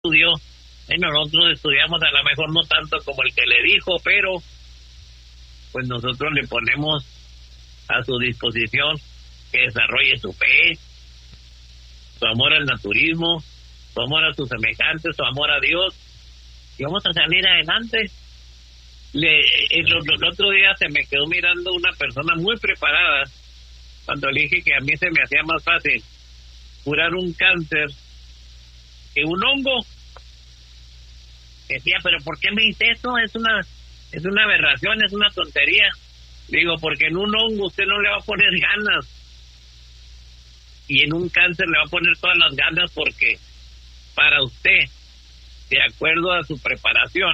estudió. Nosotros estudiamos a lo mejor no tanto como el que le dijo, pero pues nosotros le ponemos a su disposición que desarrolle su fe, su amor al naturismo, su amor a sus semejantes, su amor a Dios, y vamos a salir adelante. El otro día se me quedó mirando una persona muy preparada cuando le dije que a mí se me hacía más fácil curar un cáncer que un hongo. Decía, pero ¿por qué me dice eso? Es una aberración, es una tontería. Digo, porque en un hongo usted no le va a poner ganas, y en un cáncer le va a poner todas las ganas, porque para usted, de acuerdo a su preparación,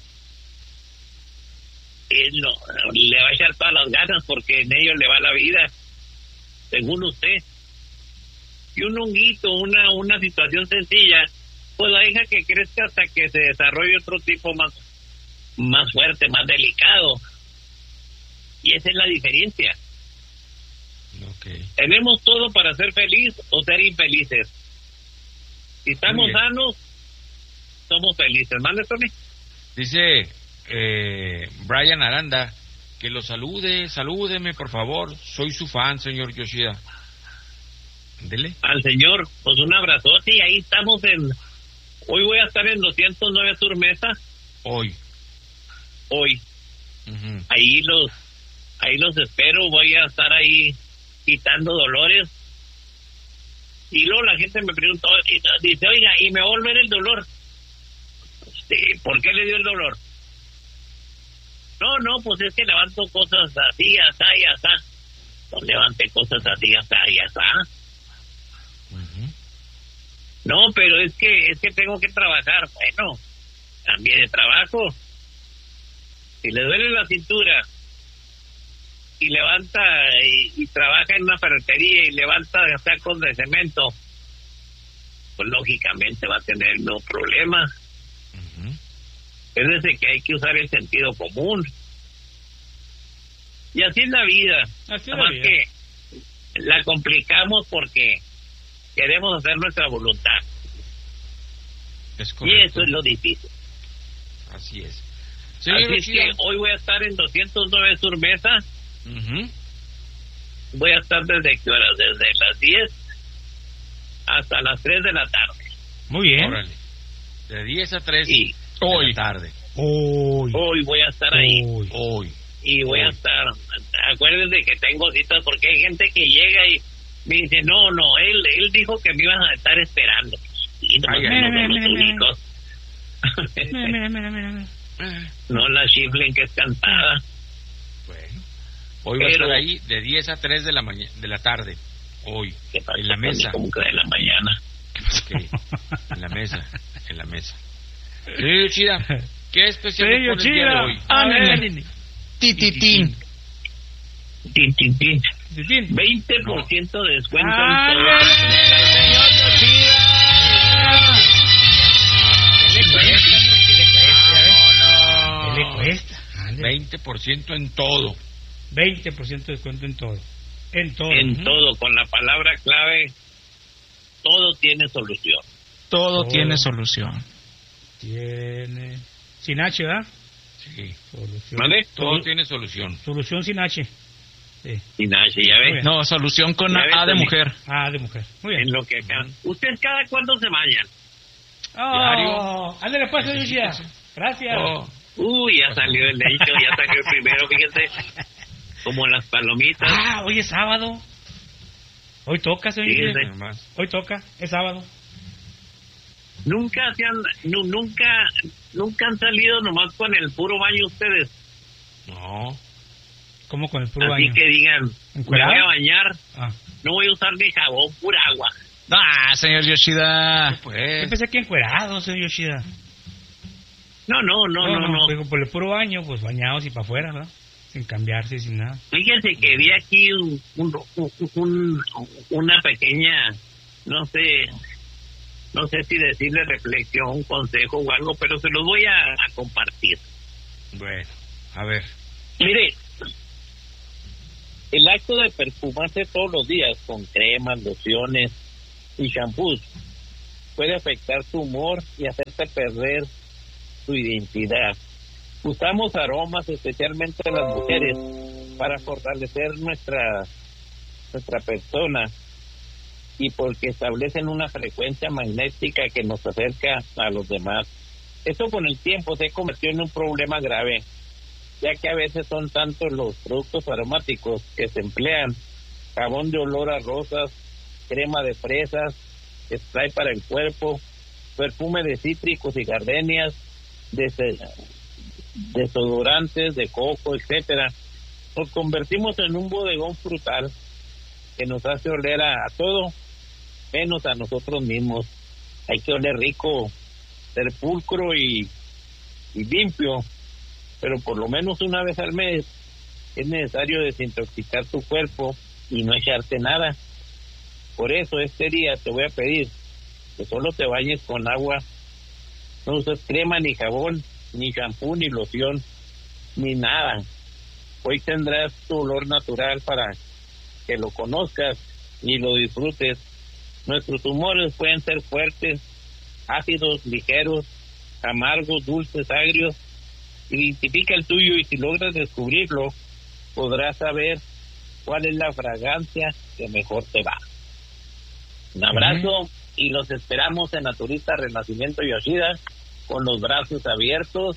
le va a echar todas las ganas, porque en ello le va la vida, según usted. Y un honguito, una situación sencilla, pues la deja que crezca hasta que se desarrolle otro tipo más fuerte, más delicado. Y esa es la diferencia. Okay. Tenemos todo para ser feliz o ser infelices. Si estamos sanos, somos felices. ¿Mande, Tony? Dice Brian Aranda que lo salúdeme por favor, soy su fan, señor Yoshida. Dele. Al señor, pues un abrazote, y ahí estamos hoy voy a estar en 209 Sur Mesa. Hoy. Uh-huh. Ahí los espero, voy a estar ahí quitando dolores. Y luego la gente me pregunta, dice, oiga, ¿y me va a volver el dolor? ¿Por qué le dio el dolor? No, pues es que levanto cosas así, asá y asá. No levante cosas así, asá y asá. Uh-huh. No, pero es que tengo que trabajar. Bueno, también de trabajo. Si le duele la cintura y levanta y trabaja en una ferretería y levanta sacos de cemento, pues lógicamente va a tener no problemas. Uh-huh. Es desde que hay que usar el sentido común. Y así es la vida. Nada más que la complicamos porque queremos hacer nuestra voluntad. Y eso es lo difícil. Así es. Sí, así es que hoy voy a estar en 209 Sur Mesa. Uh-huh. Voy a estar desde qué horas, desde las 10 hasta las 3 de la tarde. Muy bien. Órale. De 10 a 3 de la tarde. Hoy voy a estar ahí. Hoy. Y voy a estar, acuérdense que tengo citas, porque hay gente que llega y me dice, no, él dijo que me iban a estar esperando. Y no, mira. No la chiflen, que es cantada. Bueno, hoy va a estar ahí de 10 a 3 de la tarde. Hoy, en la mesa. Como que de la mañana. Okay. En la mesa. Señor Yoshida, ¿qué especial nos pone el día de hoy? Tititín. 20% de descuento en todo. Señor Yoshida. ¿Qué le cuesta? 20% en todo. 20% de descuento en todo. En todo, con la palabra clave, todo tiene solución. Todo tiene solución. Sin H, ¿verdad? Sí. Solución. ¿Vale? Todo tiene solución. Solución sin H. Sí. Sin H, ya ves. No, solución con A de mujer. A de mujer. Muy bien. En lo que acá. ¿Ustedes cada cuándo se bañan? Diario. Ándale pues, Yoshida. Gracias. Uy, ya salió el hecho, ya salió el primero, fíjense. Como las palomitas. Hoy es sábado. Hoy toca, señor. Hoy toca, es sábado. Nunca han salido nomás con el puro baño ustedes. No. ¿Cómo con el puro baño? Así que digan, me voy a bañar, no voy a usar ni jabón, pura agua. Señor Yoshida. Pues. Yo pensé que encuerado, señor Yoshida. No. Por el puro baño, pues bañados y para afuera, ¿verdad? Sin cambiarse, sin nada. Fíjense que vi aquí una pequeña, no sé si decirle reflexión, consejo o algo, pero se los voy a compartir. Bueno, a ver. Mire, el acto de perfumarse todos los días con cremas, lociones y shampoos puede afectar tu humor y hacerte perder tu identidad. Usamos aromas, especialmente las mujeres, para fortalecer nuestra persona, y porque establecen una frecuencia magnética que nos acerca a los demás. Esto con el tiempo se convirtió en un problema grave, ya que a veces son tantos los productos aromáticos que se emplean: jabón de olor a rosas, crema de fresas, spray para el cuerpo, perfume de cítricos y gardenias, desodorantes de coco, etcétera. Nos convertimos en un bodegón frutal que nos hace oler a todo menos a nosotros mismos. Hay que oler rico, ser pulcro y limpio, pero por lo menos una vez al mes es necesario desintoxicar tu cuerpo y no echarte nada. Por eso este día te voy a pedir que solo te bañes con agua. No uses crema ni jabón, ni shampoo, ni loción, ni nada. Hoy tendrás tu olor natural para que lo conozcas y lo disfrutes. Nuestros humores pueden ser fuertes, ácidos, ligeros, amargos, dulces, agrios. Identifica el tuyo, y si logras descubrirlo, podrás saber cuál es la fragancia que mejor te va. Un abrazo y los esperamos en Naturista Renacimiento Yoshida con los brazos abiertos,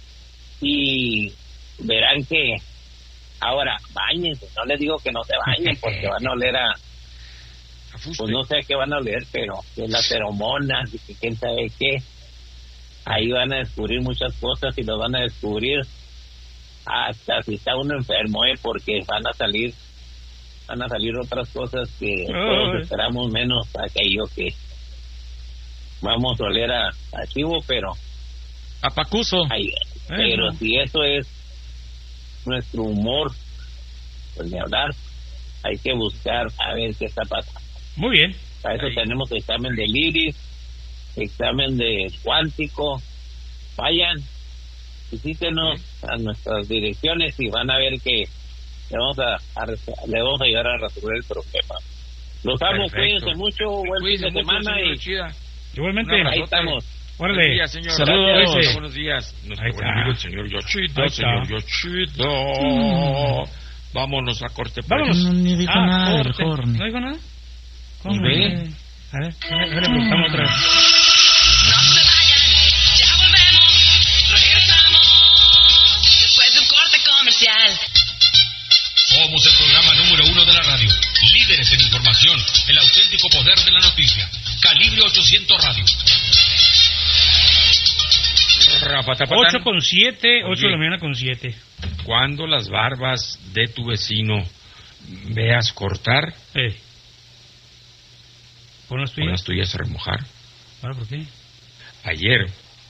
y verán que ahora báñense. No les digo que no se bañen porque van a oler a pues no sé a qué van a oler, pero que las feromonas y que quién sabe qué. Ahí van a descubrir muchas cosas, y lo van a descubrir hasta si está uno enfermo, porque van a salir otras cosas que todos esperamos, menos aquello que vamos a oler a chivo, pero a pacuso. Pero si eso es nuestro humor, pues ni hablar. Hay que buscar a ver qué está pasando. Muy bien. Para eso tenemos examen del iris, examen de cuántico. Vayan, visítenos a nuestras direcciones y van a ver que le vamos a ayudar a resolver el problema. Los amo, cuídense mucho, buen fin de semana y igualmente. Ahí estamos. Órale. Día, señor. Saludos. Buenos días. Nuestro buen amigo el señor Yoshito. Vámonos a corte. Vámonos. No dijo nada del Horny. ¿No dijo nada? ¿Cómo ve? A ver, le preguntamos otra vez. No se vayan, ya volvemos, regresamos después de un corte comercial. Somos el programa número 1 de la radio, líderes en información, el auténtico poder de la noticia. Calibre 800 Radio. 8:07, 8 de la mañana con 7. Cuando las barbas de tu vecino veas cortar, ¿Pon las tuyas a remojar. ¿Ahora por qué? Ayer,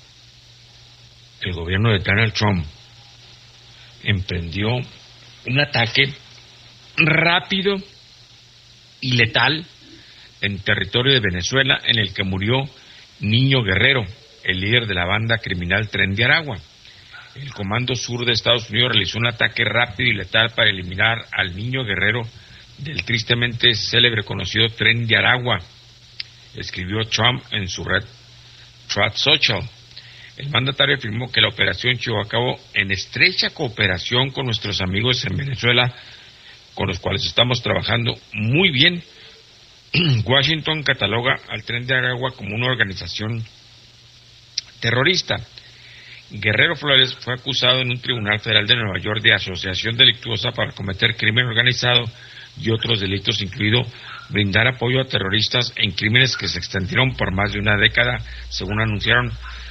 el gobierno de Donald Trump emprendió un ataque rápido y letal en territorio de Venezuela, en el que murió Niño Guerrero, el líder de la banda criminal Tren de Aragua. El Comando Sur de Estados Unidos realizó un ataque rápido y letal para eliminar al Niño Guerrero del tristemente célebre conocido Tren de Aragua, escribió Trump en su red Truth Social. El mandatario afirmó que la operación se llevó a cabo en estrecha cooperación con nuestros amigos en Venezuela, con los cuales estamos trabajando muy bien. Washington cataloga al Tren de Aragua como una organización terrorista. Guerrero Flores fue acusado en un tribunal federal de Nueva York de asociación delictuosa para cometer crimen organizado y otros delitos, incluido brindar apoyo a terroristas en crímenes que se extendieron por más de una década, según anunciaron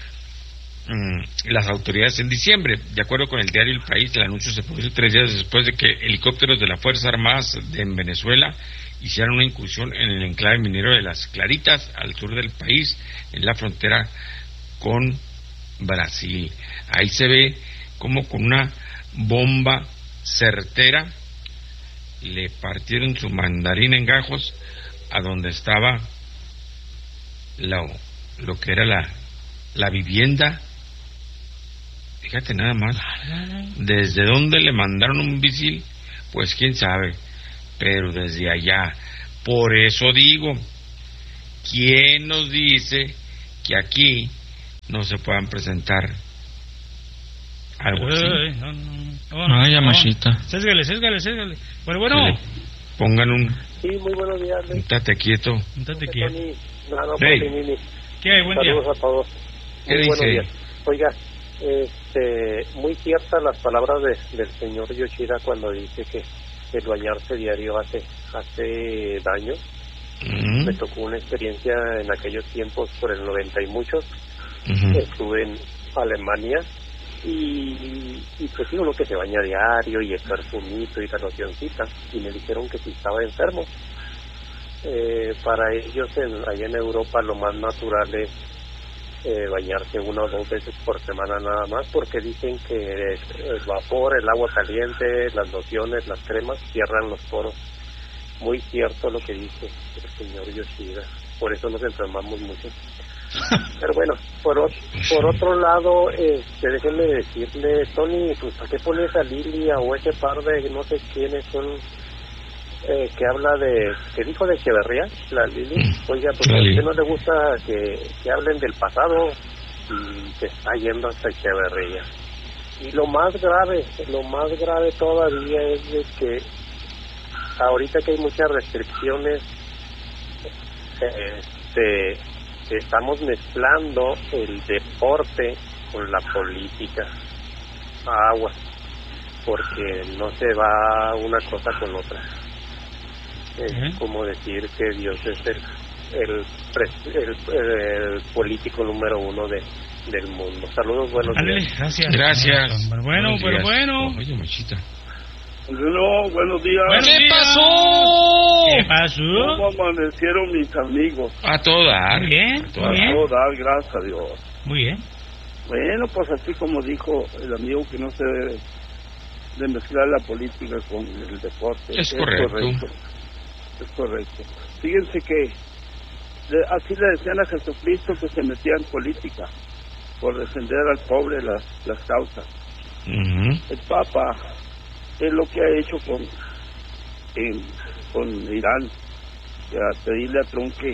las autoridades en diciembre. De acuerdo con el diario El País, el anuncio se produce 3 días después de que helicópteros de las Fuerzas Armadas en Venezuela hicieron una incursión en el enclave minero de Las Claritas, al sur del país, en la frontera con Brasil. Ahí se ve como con una bomba certera le partieron su mandarín en gajos a donde estaba lo que era la vivienda. Fíjate nada más, desde dónde le mandaron un misil, pues quién sabe, pero desde allá. Por eso digo, ¿quién nos dice que aquí no se puedan presentar algo así? No, Yamashita. Sésgale. Bueno. Pongan un... Sí, muy buenos días. Un tate quieto. Hey. ¿Qué hay? Buen día. Saludos a todos. ¿Qué Muy buenos dice? días. Oiga, muy ciertas las palabras del señor Yoshida cuando dice que el bañarse diario hace daño. Me tocó una experiencia en aquellos tiempos, por el 90 y muchos. Estuve en Alemania y pues sí, uno que se baña diario y el perfumito y la locioncita, y me dijeron que si estaba enfermo. Para ellos allá en Europa lo más natural es bañarse 1 o 2 veces por semana nada más, porque dicen que el vapor, el agua caliente, las lociones, las cremas cierran los poros. Muy cierto lo que dice el señor Yoshida, por eso nos enfermamos mucho. Pero bueno, por otro lado, déjenme decirle, Tony, pues ¿a qué pones a Lilia o ese par de no sé quiénes son que habla que dijo de Echeverría, la Lili? Oiga, pues ¿a usted no le gusta que hablen del pasado y se está yendo hasta Echeverría? Y lo más grave todavía es de que ahorita que hay muchas restricciones, estamos mezclando el deporte con la política. Aguas, porque no se va una cosa con otra. Es como decir que Dios es el político número 1 del mundo. Saludos, buenos días. Gracias. Bueno. Oye, Machita. No, buenos días. ¿Qué pasó? ¿Cómo amanecieron mis amigos? A todo dar. Bien. A todo dar, gracias a Dios. Muy bien. Bueno, pues así como dijo el amigo, que no se debe de mezclar la política con el deporte. Es correcto. Es correcto. Fíjense que así le decían a Jesucristo que se metía en política por defender al pobre las causas. El Papa es lo que ha hecho con Irán, a pedirle a Trump que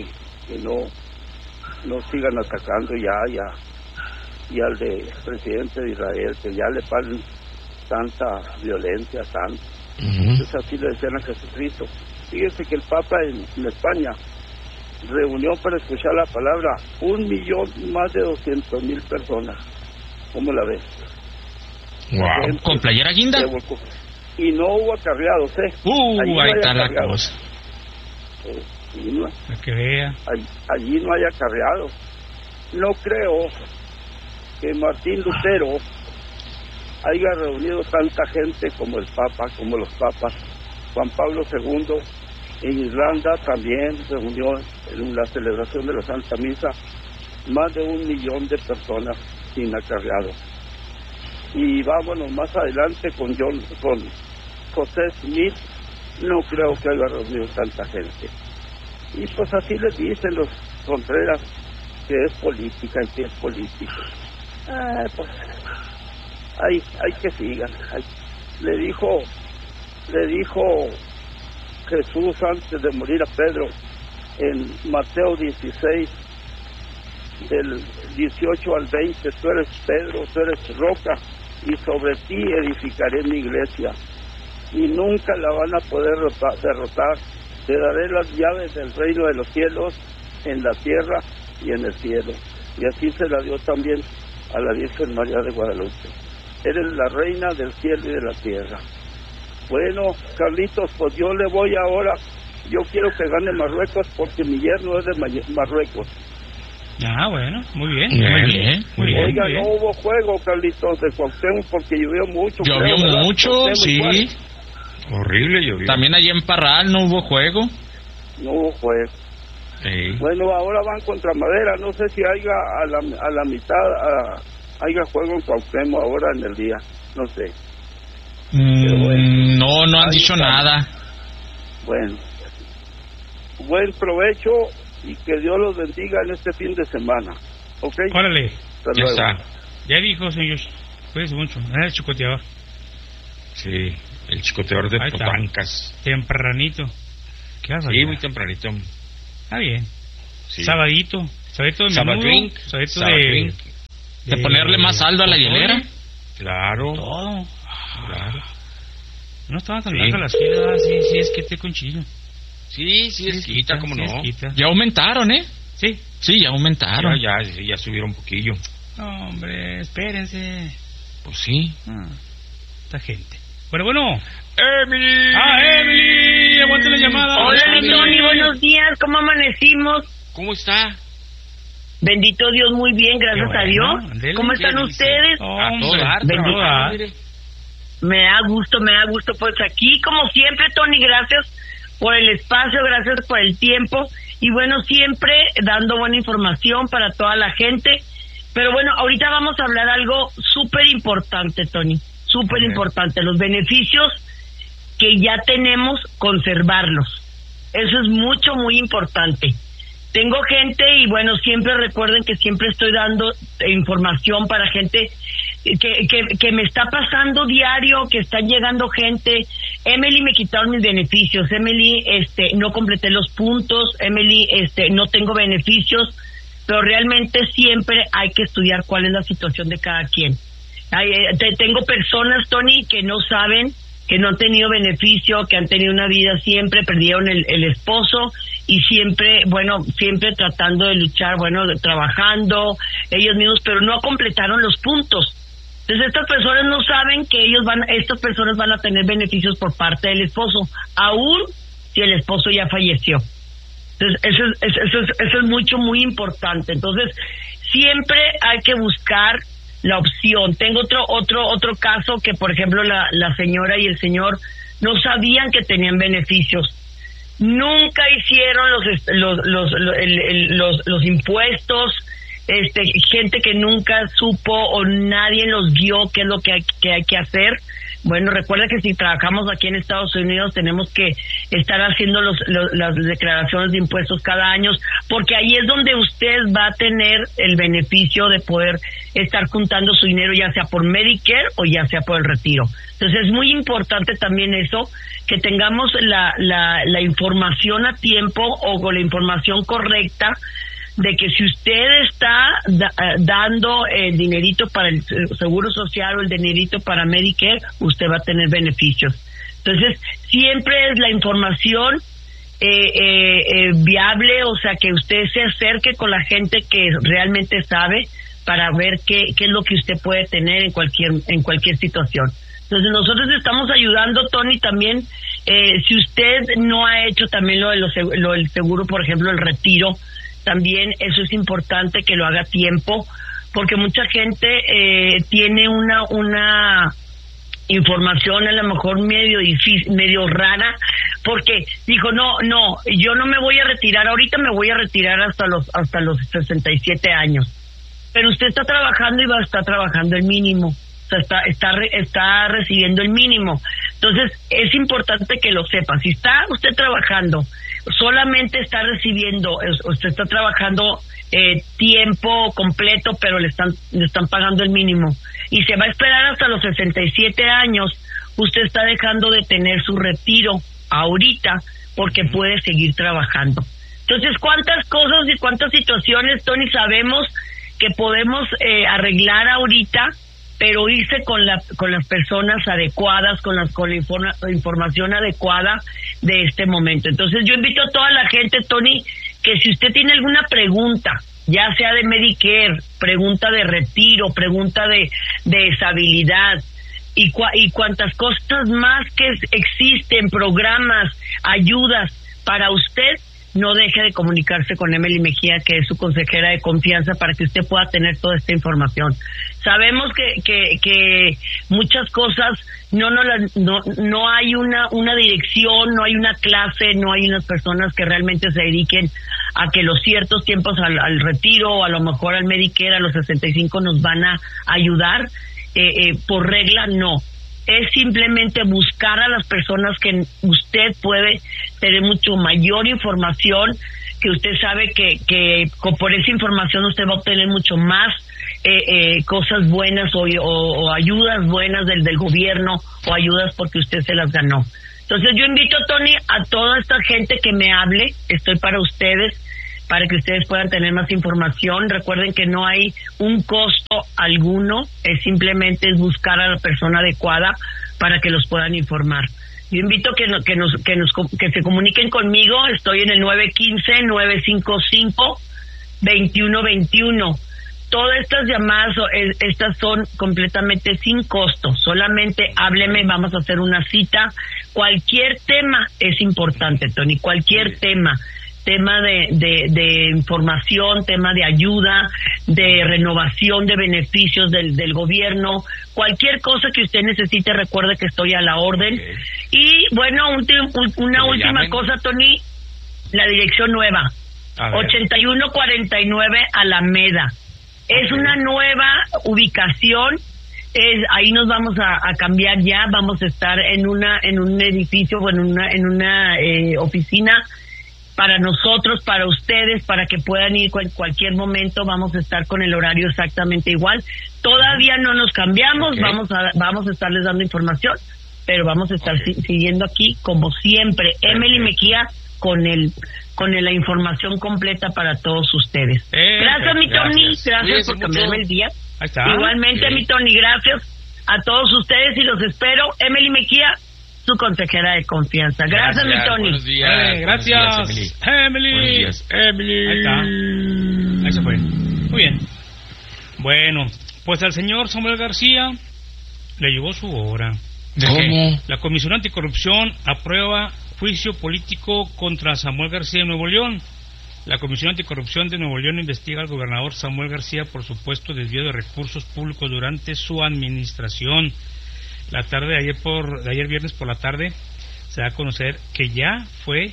no sigan atacando ya y al de presidente de Israel, que ya le paren tanta violencia, Entonces así le decían a Jesucristo. Fíjese que el Papa en España reunió para escuchar la palabra 1.000.000, más de 200,000 personas. ¿Cómo la ves? Wow. ¿Con playera guinda? Y no hubo acarreados, ahí está la cosa. Para que vea. Allí no hay acarreados. No creo que Martín Lutero haya reunido tanta gente como el Papa, como los papas. Juan Pablo II en Irlanda también reunió en la celebración de la Santa Misa más de 1.000.000 de personas sin acarreados. Y vámonos más adelante con José Smith, no creo que haya reunido tanta gente. Y pues así les dicen los Contreras que es política y que es político. Pues hay que sigan. Le dijo Jesús antes de morir a Pedro en Mateo 16, del 18 al 20, tú eres Pedro, tú eres roca, y sobre ti edificaré mi iglesia, y nunca la van a poder derrotar. Te daré las llaves del reino de los cielos en la tierra y en el cielo. Y así se la dio también a la Virgen María de Guadalupe. Eres la reina del cielo y de la tierra. Bueno, Carlitos, pues yo le voy ahora. Yo quiero que gane Marruecos porque mi yerno es de Marruecos. Bueno, muy bien. Oiga, no hubo juego, Carlitos, de Cuauhtémoc porque llovió mucho. Llovió mucho, sí. Horrible llovió. También allí en Parral no hubo juego. No hubo juego. Sí. Bueno, ahora van contra Madera. No sé si haya a la mitad haya juego en Cuauhtémoc ahora en el día. No sé. Bueno, no han dicho nada. Bueno, buen provecho y que Dios los bendiga en este fin de semana. ¿Ok? Órale. Ya está. Ya dijo, señor. Cuídense mucho. El chicoteador. Sí, el chicoteador de Potancas. Tempranito. ¿Qué haces? Sí, muy tempranito. Está bien. Sí. Sabadito de Sabadrink, menudo, sabadito Sabadrink. De ponerle más saldo a la hielera. Claro. Todo. Claro. No estaban tan Sí. largas las filas, sí, es que te con chile. Sí, es quita, cómo sí, no. es quita. Ya aumentaron, ¿eh? Sí. Sí, ya aumentaron. Ya subieron un poquillo. No, hombre, espérense. Pues sí. Esta gente. Bueno. ¡Emily! ¡Emily! ¡Aguante la llamada! Hola, Emily. Tony, buenos días. ¿Cómo amanecimos? ¿Cómo está? Bendito Dios, muy bien, gracias Qué a bueno, Dios. ándele, ¿Cómo están ¿qué dice? ustedes? A todo Hombre, dar, bendito trabajar, dar. mire. Me da gusto. Pues aquí, como siempre, Tony, gracias por el espacio, gracias por el tiempo. Y bueno, siempre dando buena información para toda la gente. Pero bueno, ahorita vamos a hablar algo súper importante, Tony. Súper importante. Los beneficios que ya tenemos, conservarlos. Eso es muy importante. Tengo gente y bueno, siempre recuerden que siempre estoy dando información para gente que me está pasando diario, que están llegando gente. Emily, me quitaron mis beneficios. Emily, no completé los puntos. Emily, no tengo beneficios. Pero realmente siempre hay que estudiar cuál es la situación de cada quien. Tengo personas, Tony, que no saben, que no han tenido beneficio, que han tenido una vida siempre, perdieron el esposo y siempre tratando de luchar, trabajando ellos mismos, pero no completaron los puntos. Entonces estas personas no saben que estas personas van a tener beneficios por parte del esposo, aún si el esposo ya falleció. Entonces eso es muy importante. Entonces siempre hay que buscar la opción. Tengo otro caso que, por ejemplo, la señora y el señor no sabían que tenían beneficios. Nunca hicieron los impuestos. Gente que nunca supo o nadie los guió qué es lo que hay que hacer. Bueno, recuerda que si trabajamos aquí en Estados Unidos tenemos que estar haciendo las declaraciones de impuestos cada año, porque ahí es donde usted va a tener el beneficio de poder estar juntando su dinero, ya sea por Medicare o ya sea por el retiro. Entonces es muy importante también eso, que tengamos la información a tiempo o con la información correcta, de que si usted está dando el dinerito para el Seguro Social o el dinerito para Medicare, usted va a tener beneficios. Entonces, siempre es la información viable, o sea, que usted se acerque con la gente que realmente sabe para ver qué es lo que usted puede tener en cualquier situación. Entonces, nosotros estamos ayudando, Tony, también, si usted no ha hecho también lo del seguro, por ejemplo, el retiro, también eso es importante que lo haga a tiempo, porque mucha gente tiene una información a lo mejor medio difícil, medio rara, porque dijo, no, yo no me voy a retirar ahorita, me voy a retirar hasta los 67 años. Pero usted está trabajando y va a estar trabajando el mínimo. O sea, está recibiendo el mínimo. Entonces, es importante que lo sepa. Si está usted trabajando, solamente está recibiendo, usted está trabajando tiempo completo, pero le están pagando el mínimo. Y se va a esperar hasta los 67 años, usted está dejando de tener su retiro ahorita, porque puede seguir trabajando. Entonces, ¿cuántas cosas y cuántas situaciones, Tony, sabemos que podemos arreglar ahorita, pero irse con las personas adecuadas, con la información adecuada de este momento? Entonces yo invito a toda la gente, Tony, que si usted tiene alguna pregunta, ya sea de Medicare, pregunta de retiro, pregunta de estabilidad y cuantas cosas más que existen, programas, ayudas para usted, no deje de comunicarse con Emily Mejía, que es su consejera de confianza, para que usted pueda tener toda esta información. Sabemos que muchas cosas no hay una dirección, no hay una clase, no hay unas personas que realmente se dediquen a que los ciertos tiempos al retiro o a lo mejor al Medicare a los 65 nos van a ayudar. Por regla, no. Es simplemente buscar a las personas que usted puede tener mucho mayor información, que usted sabe que por esa información usted va a obtener mucho más cosas buenas o ayudas buenas del gobierno, o ayudas porque usted se las ganó. Entonces yo invito, Tony, a toda esta gente que me hable, estoy para ustedes. para que ustedes puedan tener más información. Recuerden que no hay un costo alguno, simplemente es buscar a la persona adecuada para que los puedan informar. Yo invito que se comuniquen conmigo. Estoy en el 915-955-2121. Todas estas llamadas, estas son completamente sin costo. Solamente hábleme, vamos a hacer una cita. Cualquier tema es importante, Tony, cualquier tema de información, tema de ayuda, de renovación de beneficios del gobierno, cualquier cosa que usted necesite, recuerde que estoy a la orden. Y bueno, una última cosa, Tony, la dirección nueva, 8149 Alameda. Es una nueva ubicación. Ahí nos vamos a cambiar ya. Vamos a estar en un edificio o en una oficina para nosotros, para ustedes, para que puedan ir en cualquier momento. Vamos a estar con el horario exactamente igual. Todavía no nos cambiamos. Vamos a estarles dando información, pero vamos a estar siguiendo aquí como siempre. Emily Mejía con la información completa para todos ustedes. Gracias, mi Tony. Gracias por cambiarme el día. Ahí está. Igualmente, mi Tony, gracias a todos ustedes y los espero. Emily Mejía, su consejera de confianza. Gracias, mi Tony. Buenos días. Gracias, Buenos días, Emily. Buenos días, Emily. Ahí está. Ahí se fue. Muy bien. Bueno, pues al señor Samuel García le llegó su hora. ¿Cómo? La Comisión Anticorrupción aprueba juicio político contra Samuel García de Nuevo León. La Comisión Anticorrupción de Nuevo León investiga al gobernador Samuel García por supuesto desvío de recursos públicos durante su administración. La tarde de ayer viernes por la tarde se da a conocer que ya fue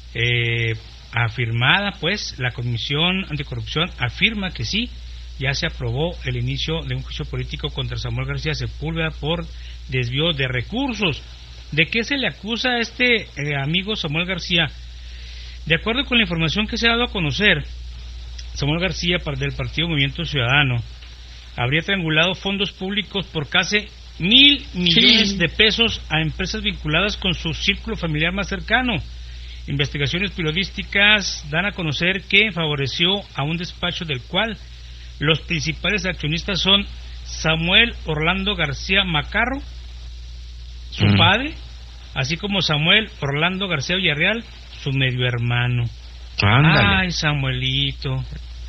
afirmada, pues la Comisión Anticorrupción afirma que sí, ya se aprobó el inicio de un juicio político contra Samuel García Sepúlveda por desvío de recursos. ¿De qué se le acusa a este amigo Samuel García? De acuerdo con la información que se ha dado a conocer, Samuel García, del Partido Movimiento Ciudadano, habría triangulado fondos públicos por casi 1,000 millones de pesos a empresas vinculadas con su círculo familiar más cercano. Investigaciones periodísticas dan a conocer que favoreció a un despacho del cual los principales accionistas son Samuel Orlando García Macarro, su padre, así como Samuel Orlando García Villarreal, su medio hermano. Ándale. Ay, Samuelito.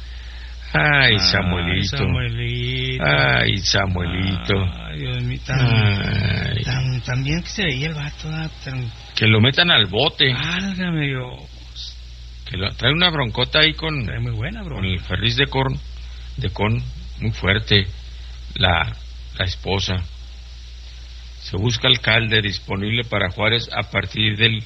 Ay, Samuelito. Ay, Samuelito. Ay, Dios mío, tan bien que se veía el vato. Que lo metan al bote. Válgame Dios. Que trae una broncota ahí trae muy buena, bro. Con el ferriz de con muy fuerte. La esposa. Se busca alcalde disponible para Juárez a partir de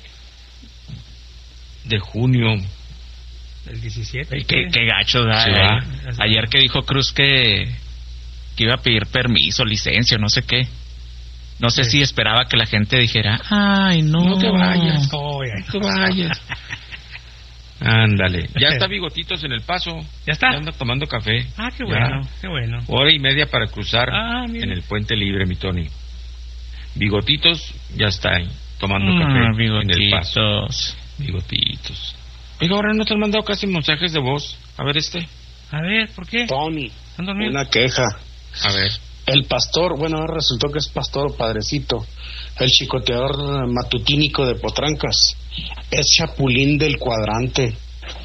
junio. El 17. Qué gacho da. Ayer que dijo Cruz que iba a pedir permiso, licencia, no sé qué. No sé si esperaba que la gente dijera, ay, no te vayas. No te vayas. Ándale. Ya está Bigotitos en El Paso. ¿Ya está? Ya anda tomando café. Ah, qué bueno, qué bueno. 1:30 para cruzar en el Puente Libre, mi Tony. Bigotitos ya está ahí, tomando café en El Paso. Bigotitos. Oiga, ahora no te han mandado casi mensajes de voz. A ver A ver, ¿por qué? Tony, una queja. A ver. El pastor, bueno, resultó que es pastor o padrecito. El chicoteador matutínico de Potrancas. Es chapulín del cuadrante.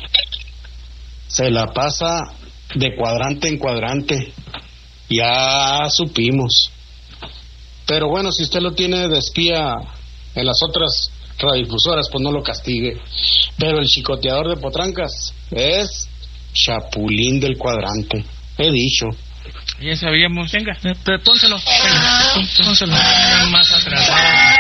Se la pasa de cuadrante en cuadrante. Ya supimos. Pero bueno, si usted lo tiene de espía en las otras radiodifusoras, pues no lo castigue. Pero el chicoteador de Potrancas es chapulín del cuadrante. He dicho. Ya sabíamos. Venga, pónselo. Pónselo. Andan más atrasados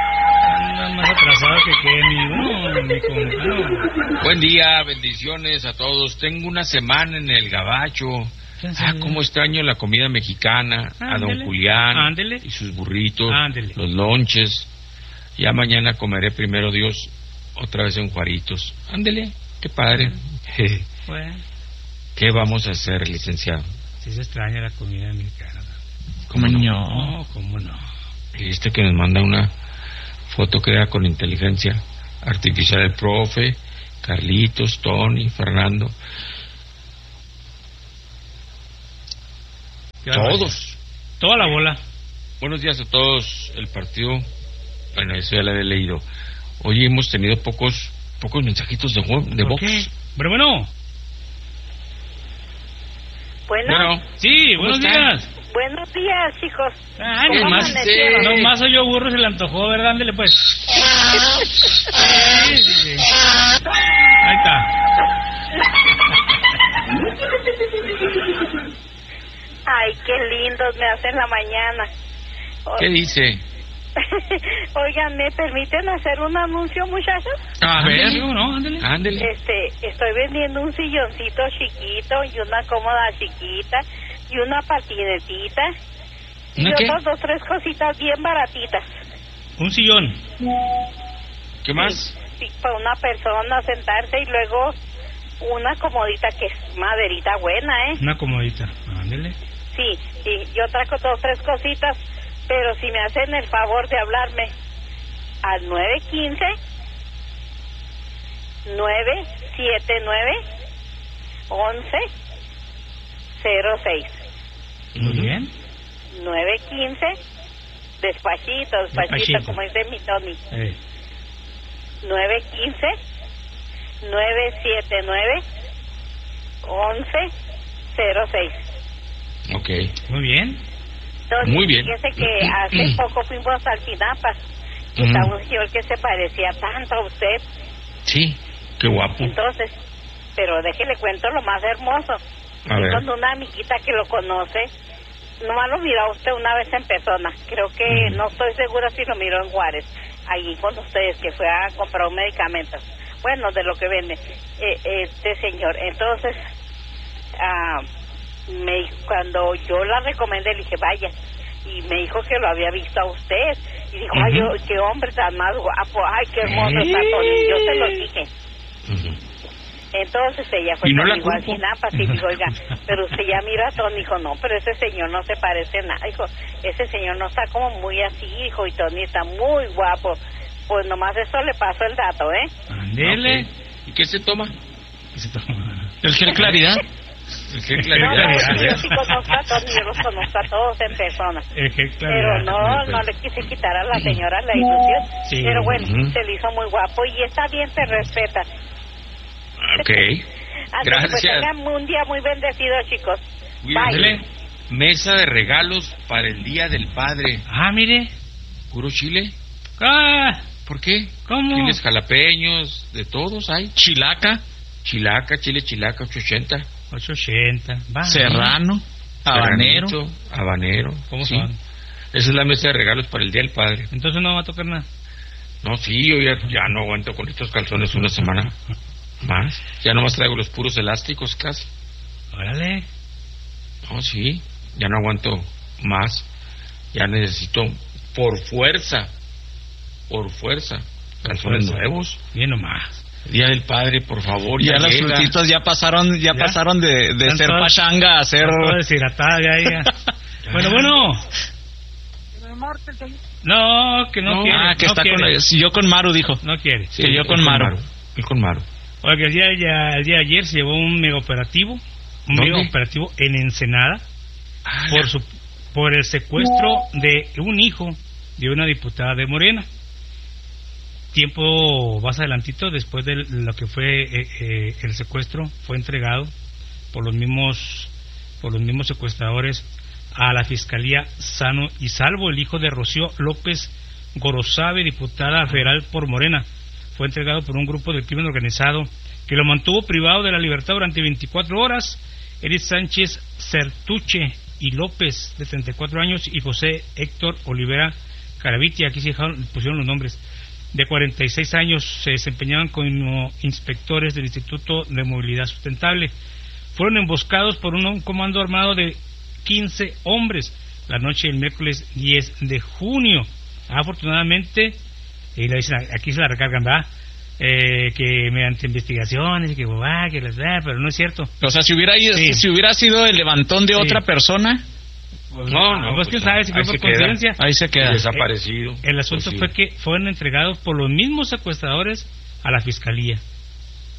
que mi Buen día, bendiciones a todos. Tengo una semana en el Gabacho. Cómo extraño la comida mexicana. A don Julián y sus burritos, los lonches. Ya mañana comeré, primero Dios, otra vez en Juaritos. Ándele, qué padre. Bueno. ¿Qué vamos a hacer, licenciado? Sí se extraña la comida mexicana. ¿Cómo no? ¿Cómo no? Viste que nos manda una foto que era con inteligencia artificial el profe, Carlitos, Tony, Fernando. Todos. Toda la bola. Buenos días a todos. El partido, bueno, eso ya lo he leído. Hoy hemos tenido pocos mensajitos de Vox. ¿Qué? Pero bueno. Bueno. Sí, buenos días. Buenos días, chicos. Nomás soy yo burro, se le antojó, ¿verdad? Ándele pues. Sí. Ahí está. Ay, qué lindos me hacen la mañana. ¿Qué dice? Oigan, ¿me permiten hacer un anuncio, muchachos? A ver, ¿no? Ándele. Estoy vendiendo un silloncito chiquito y una cómoda chiquita y una patinetita y otras 2, 3 cositas bien baratitas. Un sillón. ¿Qué más? Sí, para una persona sentarse y luego una comodita que es maderita buena, ¿eh? Una comodita, ándele. Sí, y yo traigo 2, 3 cositas, pero si me hacen el favor de hablarme al 915-979-1106. Muy bien. 915, despachito, como dice mi Tony. 915-979-1106. Ok. Muy bien. Entonces, muy bien. Fíjese que hace poco fuimos al Tinapas. Estaba un señor que se parecía tanto a usted. Sí, qué guapo. Entonces, pero déjele cuento lo más hermoso. Con una amiguita que lo conoce, nomás lo miró usted una vez en persona. Creo que no estoy segura si lo miró en Juárez, allí con ustedes, que fue a comprar un medicamento. Bueno, de lo que vende este señor. Entonces, cuando yo la recomendé, le dije, vaya. Y me dijo que lo había visto a usted. Y dijo, ay, qué hombre tan más guapo. Ay, qué hermoso está Tony. Yo se lo dije. Entonces ella fue conmigo al Chinapas y dijo, oiga, pero usted ya mira a Tony. Dijo, no, pero ese señor no se parece a nada. Dijo, ese señor no está como muy así. Dijo, y Tony está muy guapo. Pues nomás eso le pasó el dato, ¿eh? Ándele. ¿Y qué se toma? ¿El gel claridad? El gel claridad. No, yo sí conozco a Tony, yo los conozco a todos en persona. Pero no le quise quitar a la señora la ilusión. Sí. Pero bueno, se le hizo muy guapo y está bien, se respeta. Ok. Gracias. Pues tengan un día muy bendecido, chicos. Bye. Mesa de regalos para el Día del Padre. Mire. ¿Puro chile? ¿Por qué? ¿Cómo? Chiles jalapeños, de todos hay. Chilaca, chile chilaca, 880. 880. Serrano, habanero. ¿Cómo son? Esa es la mesa de regalos para el Día del Padre. Entonces no va a tocar nada. No, sí, yo ya no aguanto con estos calzones una semana más. Ya nomás traigo los puros elásticos casi. Órale. No, sí, ya no aguanto más. Ya necesito por fuerza, calzones nuevos. Bien nomás. Día del Padre, por favor. Ya las frutitas ya pasaron de ser pachanga a ser deshidratada ya. Bueno. No, que no quiere. Que no está quiere. Yo con Maru, dijo. No quiere. Sí, que yo con Maru. Oiga, el día de ayer se llevó un mega operativo. Mega operativo en Ensenada. Por el secuestro de un hijo de una diputada de Morena. Tiempo más adelantito, después de lo que fue el secuestro, fue entregado por los mismos secuestradores a la Fiscalía sano y salvo. El hijo de Rocío López Gorosabe, diputada federal por Morena, fue entregado por un grupo del crimen organizado que lo mantuvo privado de la libertad durante 24 horas. Eric Sánchez Certuche y López, de 34 años, y José Héctor Olivera Caraviti, aquí se pusieron los nombres, de 46 años, se desempeñaban como inspectores del Instituto de Movilidad Sustentable. Fueron emboscados por un comando armado de 15 hombres la noche del miércoles 10 de junio. Afortunadamente, y le dicen, aquí se la recargan, ¿verdad? Que mediante investigaciones, pero no es cierto. O sea, si hubiera sido el levantón de otra persona. Pues quién sabe si fue por coincidencia. Ahí se queda. Desaparecido. El asunto fue que fueron entregados por los mismos secuestradores a la Fiscalía.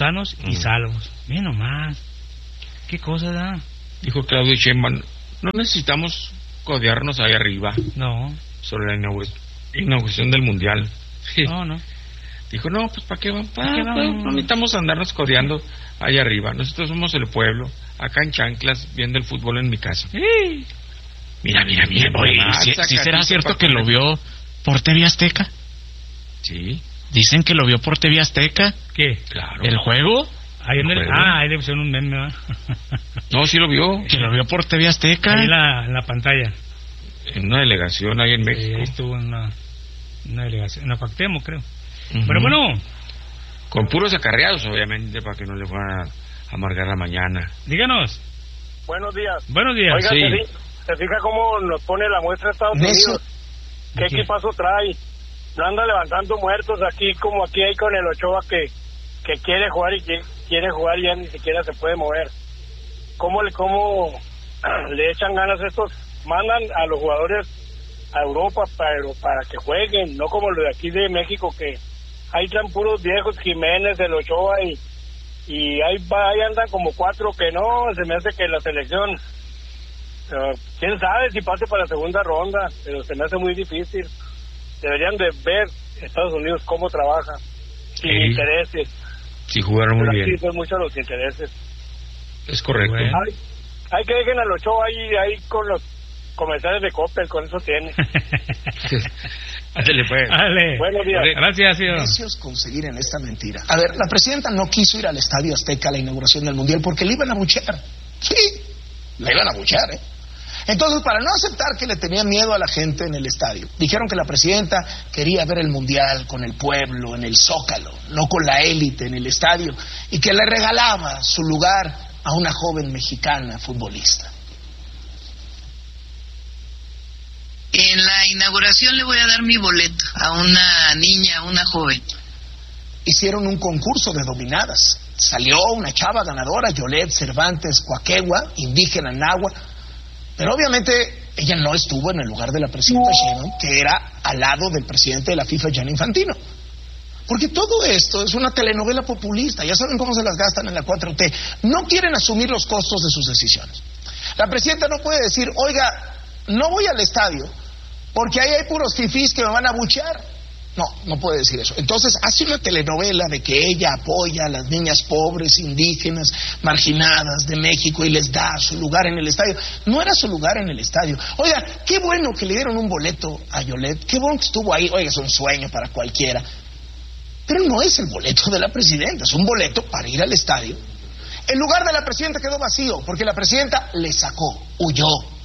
sanos y salvos. Bien nomás. ¿Qué cosa da? Dijo Claudio Sheinbaum, no necesitamos codearnos ahí arriba. No. Sobre la inauguración del Mundial. No. Dijo, no, pues ¿para qué vamos? No necesitamos andarnos codeando ahí arriba. Nosotros somos el pueblo, acá en chanclas, viendo el fútbol en mi casa. Sí. Mira. Oye, ¿sí será cierto que lo vio por TV Azteca? Sí. Dicen que lo vio por TV Azteca. ¿Qué? Claro. ¿El juego? Ahí le pusieron un meme, ¿verdad? No, sí lo vio. Que lo vio por TV Azteca. Ahí en la pantalla. En una delegación ahí en México. Ahí estuvo en una delegación, en la Cuauhtémoc, creo. Pero bueno. Con puros acarreados, obviamente, para que no le fueran a amargar la mañana. Díganos. Buenos días. Buenos días. Oiga, sí. ¿se fija cómo nos pone la muestra Estados Unidos? ¿Qué equipazo trae? No anda levantando muertos aquí, como aquí hay con el Ochoa que quiere jugar y quiere jugar y ya ni siquiera se puede mover. ¿Cómo le echan ganas estos? Mandan a los jugadores a Europa para que jueguen, no como los de aquí de México que ahí traen puros viejos, Jiménez, el Ochoa y ahí andan como 4 que no, se me hace que la selección, quién sabe si pase para la segunda ronda, pero se me hace muy difícil. Deberían de ver Estados Unidos cómo trabaja, sin intereses. Sí, jugaron muy bien. Sí, son muchos los intereses. Es correcto. Bueno. Hay que dejen al Ochoa ahí con los comerciales de Coppel, con eso tiene. Ándale, pues. Buenos días. Gracias, señor. Precios conseguir en esta mentira. A ver, la presidenta no quiso ir al Estadio Azteca a la inauguración del Mundial porque le iban a abuchear. Sí, le iban a abuchear, Entonces, para no aceptar que le tenía miedo a la gente en el estadio, dijeron que la presidenta quería ver el Mundial con el pueblo, en el Zócalo, no con la élite en el estadio, y que le regalaba su lugar a una joven mexicana futbolista. En la inauguración le voy a dar mi boleto a una niña, a una joven. Hicieron un concurso de dominadas. Salió una chava ganadora, Yolet Cervantes Cuaquegua, indígena náhuatl, pero obviamente ella no estuvo en el lugar de la presidenta Sheinbaum, que era al lado del presidente de la FIFA, Gianni Infantino. Porque todo esto es una telenovela populista, ya saben cómo se las gastan en la 4T. No quieren asumir los costos de sus decisiones. La presidenta no puede decir, oiga, no voy al estadio porque ahí hay puros fifís que me van a abuchear. No puede decir eso. Entonces hace una telenovela de que ella apoya a las niñas pobres, indígenas, marginadas de México y les da su lugar en el estadio. No era su lugar en el estadio. Oiga, qué bueno que le dieron un boleto a Yolet, qué bueno que estuvo ahí. Oiga, es un sueño para cualquiera. Pero no es el boleto de la presidenta, es un boleto para ir al estadio. El lugar de la presidenta quedó vacío porque la presidenta le sacó, huyó.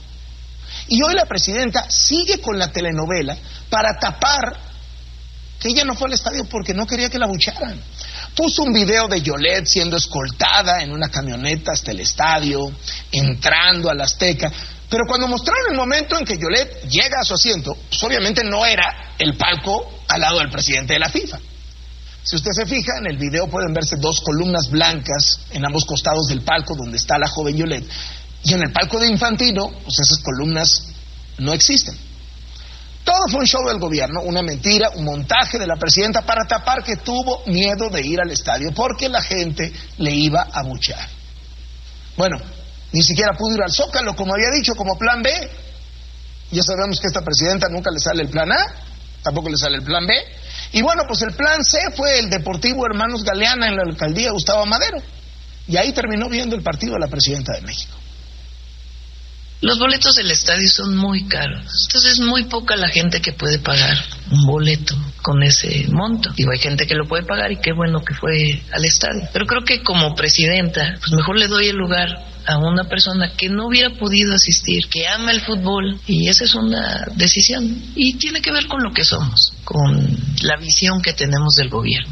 Y hoy la presidenta sigue con la telenovela para tapar que ella no fue al estadio porque no quería que la abuchearan. Puso un video de Yolet siendo escoltada en una camioneta hasta el estadio, entrando al Azteca. Pero cuando mostraron el momento en que Yolet llega a su asiento, pues obviamente no era el palco al lado del presidente de la FIFA. Si usted se fija, en el video pueden verse 2 columnas blancas en ambos costados del palco donde está la joven Yolet. Y en el palco de Infantino, pues esas columnas no existen. Todo fue un show del gobierno, una mentira, un montaje de la presidenta para tapar que tuvo miedo de ir al estadio porque la gente le iba a abuchear. Bueno, ni siquiera pudo ir al Zócalo, como había dicho, como plan B. Ya sabemos que a esta presidenta nunca le sale el plan A, tampoco le sale el plan B. Y bueno, pues el plan C fue el Deportivo Hermanos Galeana en la alcaldía Gustavo Madero. Y ahí terminó viendo el partido de la presidenta de México. Los boletos del estadio son muy caros, entonces es muy poca la gente que puede pagar un boleto con ese monto. Digo, hay gente que lo puede pagar y qué bueno que fue al estadio. Pero creo que como presidenta, pues mejor le doy el lugar a una persona que no hubiera podido asistir, que ama el fútbol, y esa es una decisión. Y tiene que ver con lo que somos, con la visión que tenemos del gobierno.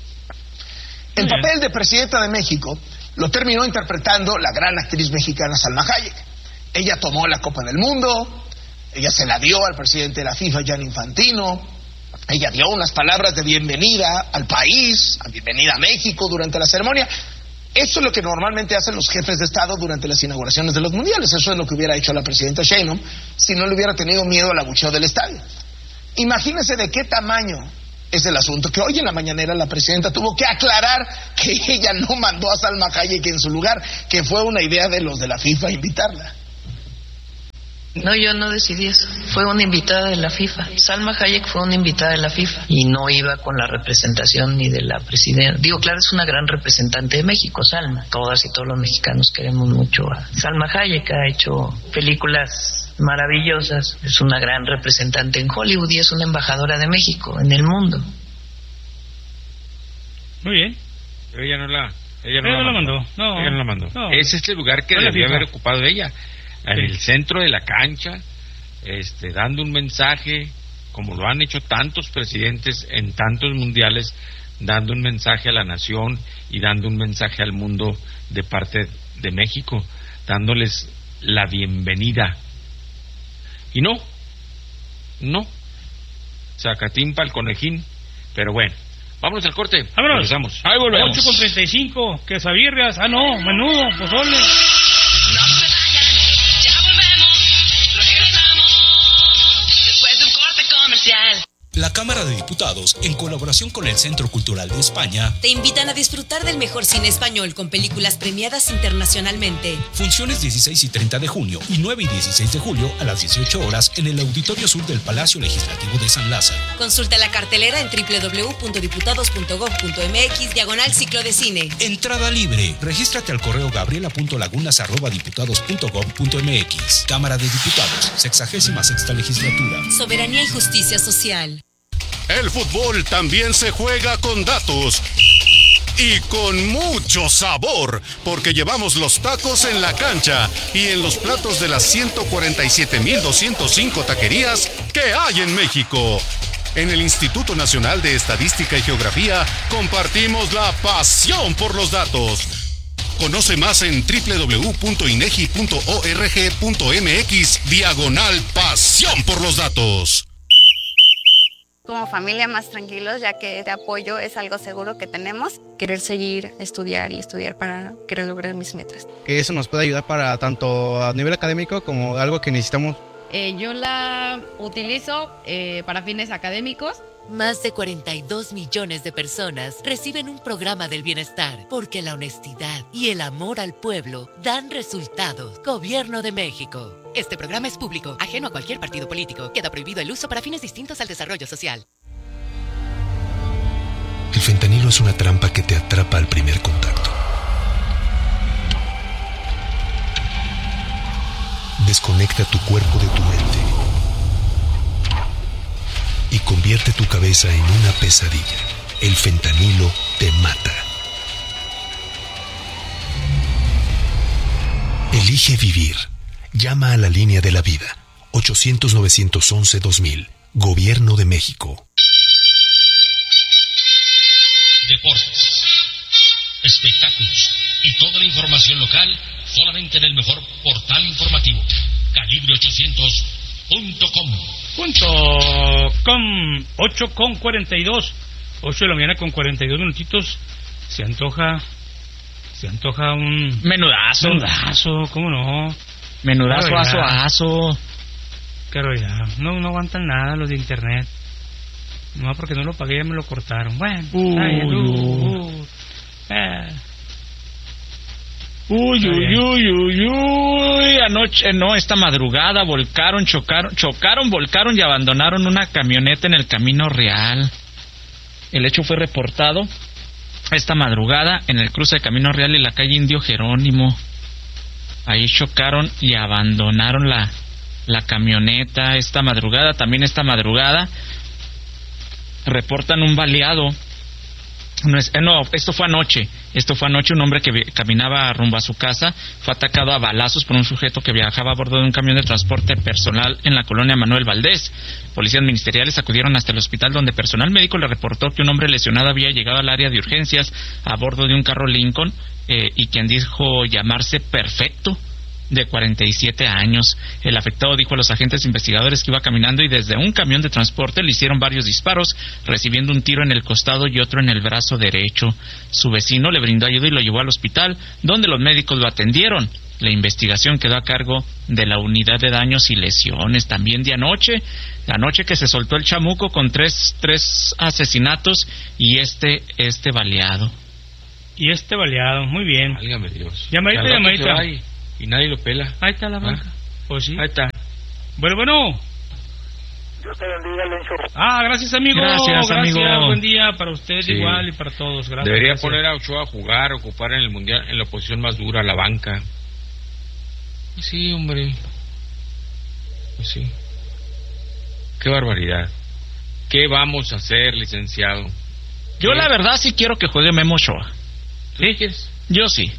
El papel de presidenta de México lo terminó interpretando la gran actriz mexicana Salma Hayek. Ella tomó la Copa del Mundo, ella se la dio al presidente de la FIFA, Gianni Infantino, ella dio unas palabras de bienvenida al país, a bienvenida a México durante la ceremonia. Eso es lo que normalmente hacen los jefes de Estado durante las inauguraciones de los mundiales. Eso es lo que hubiera hecho la presidenta Sheinbaum si no le hubiera tenido miedo al abucheo del estadio. Imagínense de qué tamaño es el asunto, que hoy en la mañanera la presidenta tuvo que aclarar que ella no mandó a Salma Hayek en su lugar, que fue una idea de los de la FIFA invitarla. No, yo no decidí eso. Fue una invitada de la FIFA. Salma Hayek fue una invitada de la FIFA y no iba con la representación ni de la presidenta. Digo, claro, es una gran representante de México, Salma. Todas y todos los mexicanos queremos mucho a Salma Hayek. Ha hecho películas maravillosas. Es una gran representante en Hollywood y es una embajadora de México en el mundo. Muy bien. Pero ella no la mandó. No. Ella no la mandó. No. Es este lugar que debió haber ocupado ella. En el centro de la cancha, dando un mensaje, como lo han hecho tantos presidentes en tantos mundiales, dando un mensaje a la nación y dando un mensaje al mundo de parte de México, dándoles la bienvenida. Y no, sacatín pa'l conejín, pero bueno. Vámonos al corte. Vámonos. Regresamos. Ahí volvemos. 8:35, quesabirrias, menudo, pozole. La Cámara de Diputados, en colaboración con el Centro Cultural de España, te invitan a disfrutar del mejor cine español con películas premiadas internacionalmente. Funciones 16 y 30 de junio y 9 y 16 de julio a las 18 horas en el Auditorio Sur del Palacio Legislativo de San Lázaro. Consulta la cartelera en www.diputados.gov.mx/ciclo de cine. Entrada libre. Regístrate al correo gabriela.lagunas@diputados.gov.mx. Cámara de Diputados, 66ª Legislatura. Soberanía y justicia social. El fútbol también se juega con datos y con mucho sabor, porque llevamos los tacos en la cancha y en los platos de las 147,205 taquerías que hay en México. En el Instituto Nacional de Estadística y Geografía compartimos la pasión por los datos. Conoce más en www.inegi.org.mx/pasión por los datos. Como familia más tranquilos, ya que este apoyo es algo seguro que tenemos. Querer seguir, estudiar para querer lograr mis metas. Que eso nos puede ayudar para tanto a nivel académico como algo que necesitamos. Yo la utilizo para fines académicos. Más de 42 millones de personas reciben un programa del bienestar porque la honestidad y el amor al pueblo dan resultados. Gobierno de México. Este programa es público, ajeno a cualquier partido político. Queda prohibido el uso para fines distintos al desarrollo social. El fentanilo es una trampa que te atrapa al primer contacto. Desconecta tu cuerpo de tu mente y convierte tu cabeza en una pesadilla. El fentanilo te mata. Elige vivir. Llama a la línea de la vida. 800-911-2000. Gobierno de México. Deportes, espectáculos y toda la información local solamente en el mejor portal informativo. Calibre800.com. 8:42. 8 de la mañana con 42 minutitos. Se antoja un menudazo, ¿cómo no? Menudazo, aso. Claro, ya, no aguantan nada los de internet. No, porque no lo pagué, ya me lo cortaron. Bueno, Anoche, esta madrugada volcaron y abandonaron una camioneta en el Camino Real. El hecho fue reportado esta madrugada en el cruce de Camino Real y la calle Indio Jerónimo. Ahí chocaron y abandonaron la camioneta esta madrugada. También esta madrugada reportan un baleado. Esto fue anoche. Un hombre que caminaba rumbo a su casa fue atacado a balazos por un sujeto que viajaba a bordo de un camión de transporte personal en la colonia Manuel Valdés. Policías ministeriales acudieron hasta el hospital, donde personal médico le reportó que un hombre lesionado había llegado al área de urgencias a bordo de un carro Lincoln, y quien dijo llamarse Perfecto, de 47 años. El afectado dijo a los agentes investigadores que iba caminando y desde un camión de transporte le hicieron varios disparos, recibiendo un tiro en el costado y otro en el brazo derecho. Su vecino le brindó ayuda y lo llevó al hospital, donde los médicos lo atendieron. La investigación quedó a cargo de la Unidad de Daños y Lesiones. También de anoche que se soltó el chamuco con tres asesinatos y este baleado. Muy bien. Válgame Dios. Llamadita. Y nadie lo pela. Ahí está la banca. Pues sí. Ahí está. Bueno. Dios te bendiga, Lencho. Gracias, amigo. Gracias, amigo. Buen día para usted igual y para todos. Gracias. Debería poner a Ochoa a jugar, ocupar en el Mundial, en la posición más dura, la banca. Sí, hombre. Pues sí. Qué barbaridad. ¿Qué vamos a hacer, licenciado? Yo la verdad sí quiero que juegue Memo Ochoa. ¿Sí quieres? Yo sí.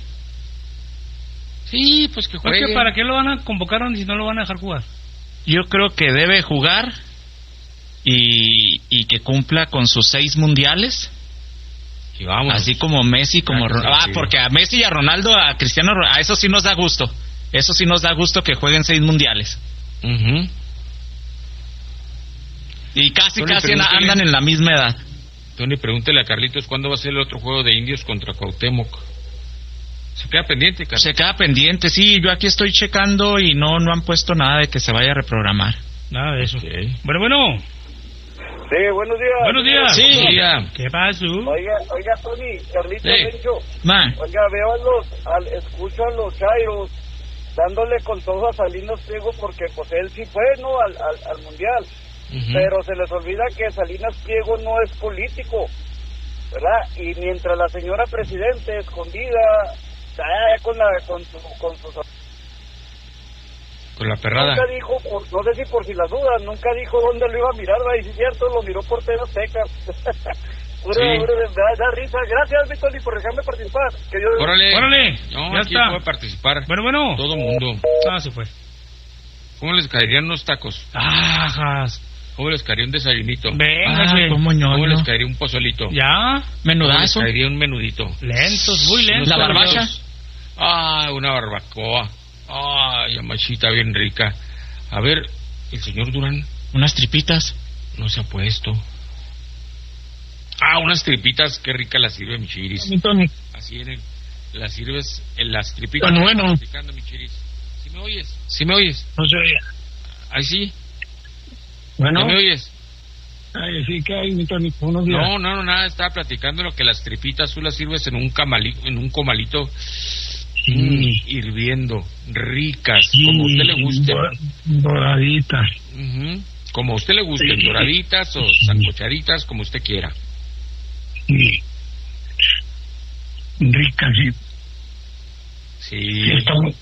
Sí, pues que juegue. Oye, ¿para qué lo van a convocar si no lo van a dejar jugar? Yo creo que debe jugar y que cumpla con sus 6 mundiales. Y vamos. Así como Messi, como Ronaldo. Porque a Messi y a Ronaldo, a Cristiano, a eso sí nos da gusto. Eso sí nos da gusto que jueguen 6 mundiales. Y casi andan en la misma edad. Tony, pregúntele a Carlitos cuándo va a ser el otro juego de Indios contra Cuauhtémoc. Se queda pendiente, Carlos. Se queda pendiente, sí. Yo aquí estoy checando y no han puesto nada de que se vaya a reprogramar. Nada de eso. Okay. Bueno. Sí, buenos días. Buenos días. Sí. Buenos días. ¿Qué pasó? Oiga, Tony, Carlitos, Lencho. Oiga, escucho a los chairos dándole con todo a Salinas Pliego porque pues él sí fue, ¿no? Al Mundial. Pero se les olvida que Salinas Pliego no es político, ¿verdad? Y mientras la señora presidente escondida con la perrada. Nunca dijo, no sé si por si las dudas, nunca dijo dónde lo iba a mirar, ¿verdad? Y si es cierto, lo miró por TV Azteca. Da risa. Gracias, Víctor, por dejarme participar. ¡Órale! No, ya aquí está. Puede participar. Bueno. Todo mundo. Se fue. ¿Cómo les caerían unos tacos? ¿Cómo les caería un desayunito? Venga, ¿Cómo les caería un pozolito? Ya. Menudazo. ¿Cómo les caería un menudito? Lentos, muy lentos. ¿La barbacha? Una barbacoa. Yamachita bien rica. A ver, el señor Durán. Unas tripitas. No se ha puesto. Unas tripitas, qué rica las sirve mi chiris. Así las sirves en las tripitas. Bueno. Mi chiris. ¿Sí me oyes? No se oye. Ahí sí. Bueno. ¿Me oyes? Ay, sí, ¿qué hay, mi Tony? Buenos días. No, nada, estaba platicando lo que las tripitas tú las sirves en un comalito hirviendo, ricas, como a usted le guste. Doraditas. Como a usted le guste, doraditas o sancochaditas, como usted quiera. Sí. Ricas, sí. Sí.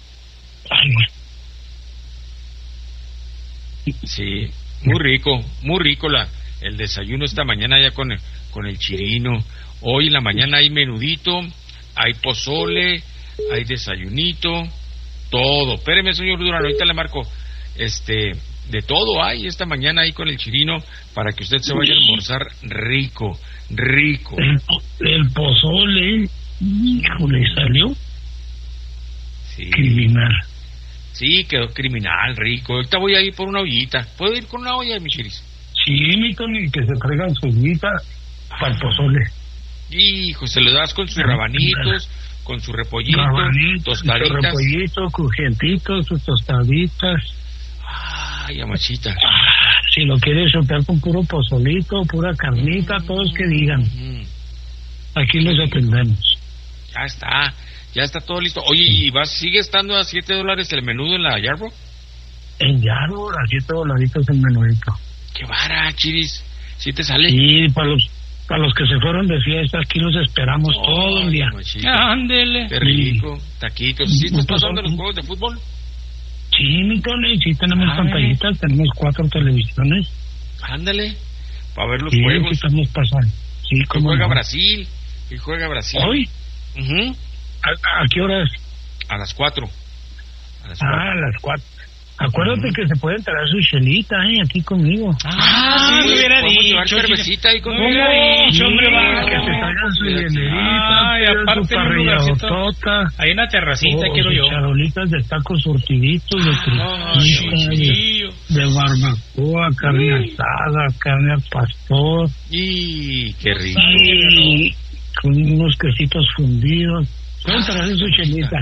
Sí, muy rico el desayuno esta mañana ya con el chirino. Hoy en la mañana hay menudito, hay pozole, hay desayunito, todo. Espéreme, señor Durán, ahorita le marco. De todo hay esta mañana ahí con el chirino para que usted se vaya a almorzar rico. El pozole, híjole, salió criminal. Sí, quedó criminal, rico. Ahorita voy a ir por una ollita. ¿Puedo ir con una olla, mi chiris? Sí, mi Tony, que se traigan su ollita para el pozole. Hijo, se lo das con sus rabanitos, con su repollito, tostaditas. Su repollito, crujientitos, sus tostaditas. Amachita. Si lo quieres soltar con puro pozolito, pura carnita, todos que digan. Aquí les atendemos. Ya está todo listo. Oye, ¿y sigue estando a $7 el menudo en la Yarborough? En Yarborough, a $7 el menudito. Qué vara, chiris. ¿Sí te sale? Sí, para los que se fueron de fiesta, aquí los esperamos todo el día. Ándele. Qué rico. Taquitos. ¿Sí estás pasando los juegos de fútbol? Sí, mi Tony, sí tenemos pantallitas, tenemos 4 televisiones. Ándale, para ver los juegos. Sí, estamos pasando. Sí, ¿Cómo juega Brasil? ¿Y juega Brasil? ¿Hoy? ¿A qué horas? A las 4. A las 4. Acuérdate que se pueden traer su chelita, aquí conmigo. Me hubiera dicho. Cervecita ahí conmigo. Me hubiera dicho, hombre, va. Que se traigan su hielerita, aparte su parrilladotota. Hay una terracita, quiero yo. Charolitas de tacos surtiditos, de de barbacoa, carne asada, carne al pastor. ¡Y qué rico! Y con unos quesitos fundidos. Pueden traer su chelita.